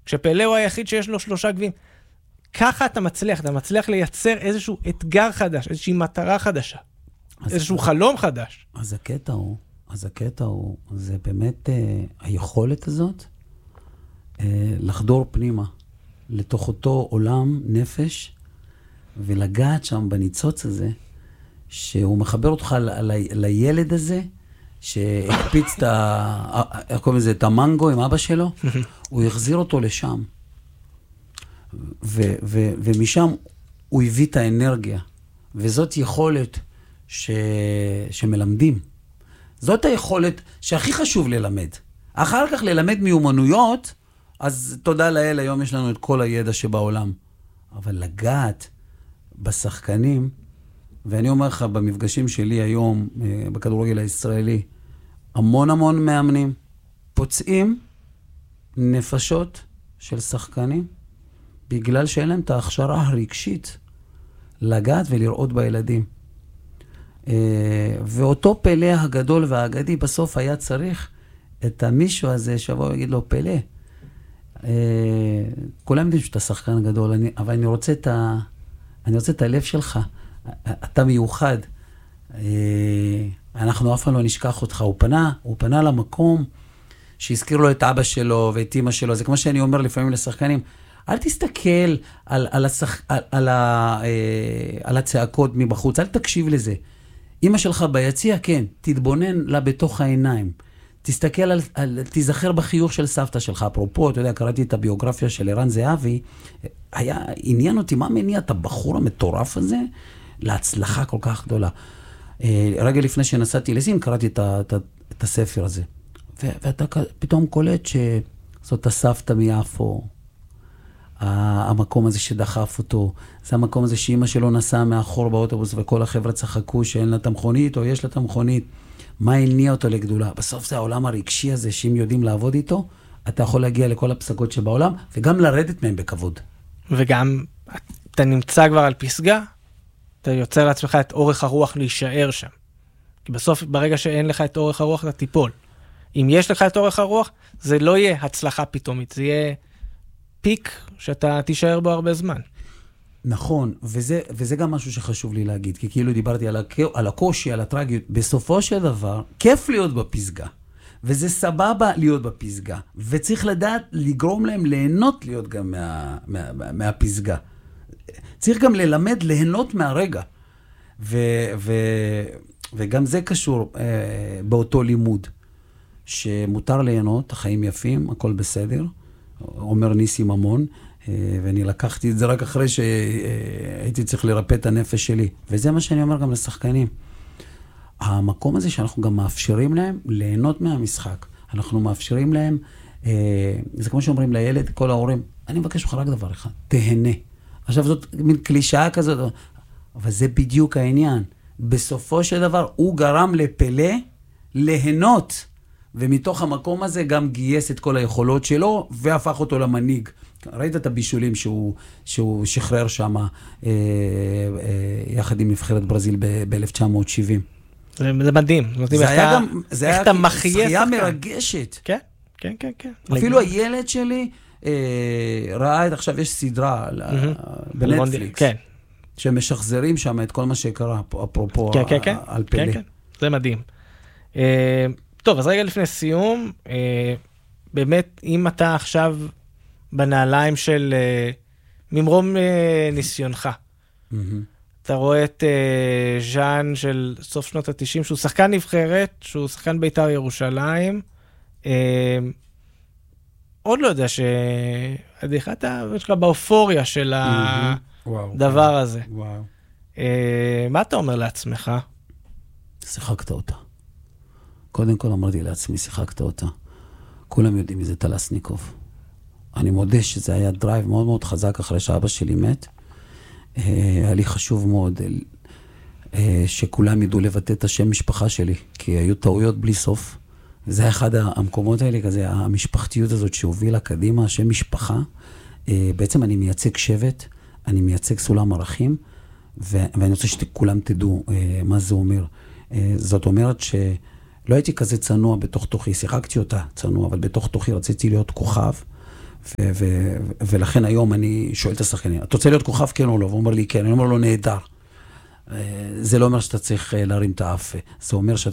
כשפלא הוא היחיד שיש לו 3 גביעים. ככה אתה מצליח לייצר איזשהו אתגר חדש, איזושהי מטרה חדשה, איזשהו חלום חדש. אז הקטע הוא, זה באמת היכולת הזאת, לחדור פנימה, לתוך אותו עולם נפש, ולגעת שם בניצוץ הזה, שהוא מחבר אותך לילד הזה, שהקפיץ את המנגו עם אבא שלו, הוא יחזיר אותו לשם. ומשם הוא הביא את האנרגיה. וזאת יכולת שמלמדים. זאת היכולת שהכי חשוב ללמד. אחר כך ללמד מיומנויות, אז תודה לאל, היום יש לנו את כל הידע שבעולם. אבל לגעת בשחקנים, ואני אומר לך, במפגשים שלי היום, בכדורגל הישראלי, המון מאמנים פוצעים נפשות של שחקנים, בגלל שאין להם את ההכשרה הרגשית לגעת ולראות בילדים. ואותו פלא הגדול והאגדי בסוף היה צריך את המישהו הזה שבוא ויגיד לו, פלא, כולם יודעים שאתה שחקן גדול, אבל אני רוצה את הלב שלך, אתה מיוחד, אנחנו אף פעם לא נשכח אותך. הוא פנה למקום שהזכיר לו את אבא שלו ואת אמא שלו. זה כמו שאני אומר לפעמים לשחקנים, אל תסתכל על הצעקות מבחוץ, אל תקשיב לזה. אמא שלך ביציע, כן, תתבונן לה בתוך העיניים. תסתכל תיזכר בחיוך של סבתא שלך. אפרופו, אתה יודע, קראתי את הביוגרפיה של ערן זהבי, עניין אותי, מה מניע את הבחור המטורף הזה להצלחה כל כך גדולה. רגע לפני שנסעתי לסין, קראתי את הספר הזה. ואתה פתאום קולט שזאת הסבתא מיפו, המקום הזה שדחף אותו, זה המקום הזה שאמא שלו נסעה מאחור באוטובוס, וכל החבר'ה צחקו שאין לה את המכונית, או יש לה את המכונית. מה הניע אותו לגדולה? בסוף זה העולם הרגשי הזה, שאם יודעים לעבוד איתו, אתה יכול להגיע לכל הפסגות שבעולם, וגם לרדת מהם בכבוד. וגם, אתה נמצא כבר על פסגה, אתה יוצר לעצמך את אורך הרוח להישאר שם. כי בסוף, ברגע שאין לך את אורך הרוח, אתה תיפול. אם יש לך את אורך הרוח, זה לא יהיה הצלחה פתאומית, זה יהיה פיק שאתה תישאר בו הרבה זמן. נכון, וזה גם משהו שחשוב לי להגיד, כי כאילו דיברתי על הקושי, על הטרגיות. בסופו של דבר, כיף להיות בפסגה, וזה סבבה להיות בפסגה, וצריך לדעת לגרום להם ליהנות להיות גם מהפסגה. צריך גם ללמד ליהנות מהרגע, וגם זה קשור באותו לימוד, שמותר ליהנות, החיים יפים, הכל בסדר, אומר ניסים המון, ואני לקחתי את זה רק אחרי שהייתי צריך לרפא את הנפש שלי. וזה מה שאני אומר גם לשחקנים. המקום הזה שאנחנו גם מאפשרים להם ליהנות מהמשחק. אנחנו מאפשרים להם, זה כמו שאומרים לילד, כל ההורים, אני מבקש לך רק דבר אחד, תהנה. עכשיו זאת מין קלישאה כזאת, אבל זה בדיוק העניין. בסופו של דבר הוא גרם לפלא ליהנות, ומתוך המקום הזה גם גייס את כל היכולות שלו, והפך אותו למנהיג. ראית את הבישולים שהוא שחרר שם, יחד עם נבחרת ברזיל ב-1970. זה מדהים. זה היה שחייה מרגשת. כן, כן, כן, כן. אפילו הילד שלי ראה, עכשיו יש סדרה בנטפליקס, שמשחזרים שם את כל מה שקרה, אפרופו על פלא. זה מדהים. טוב, אז רגע לפני סיום, באמת, אם אתה עכשיו בנעליים של ממרום ניסיונך, אתה רואה את ז'אן של סוף שנות ה-90, שהוא שחקן נבחרת, שהוא שחקן בית"ר ירושלים, עוד לא יודע שעדיך אתה באופוריה של הדבר הזה. מה אתה אומר לעצמך? שיחקת אותה. קודם כל אמרתי לעצמי, שיחקת אותה. כולם יודעים מי זה טלסניקוב. אני מודה שזה היה דרייב מאוד מאוד חזק אחרי שאבא שלי מת. היה לי חשוב מאוד שכולם ידעו לבטא את השם משפחה שלי, כי היו טעויות בלי סוף. זה היה אחד המקומות האלה, כזה, המשפחתיות הזאת שהובילה קדימה, השם משפחה. בעצם אני מייצג שבט, אני מייצג סולם ערכים, ואני רוצה שכולם תדעו מה זה אומר. זאת אומרת שלא הייתי כזה צנוע בתוך תוכי, שיחקתי אותה צנוע, אבל בתוך תוכי רציתי להיות כוכב, ולכן היום אני שואל את השחקנים, אתה רוצה להיות כוכב כן או לא? והוא אומר לי כן, אני אומר לו נהדר. זה לא אומר שאתה צריך להרים את האף, זה אומר שאתה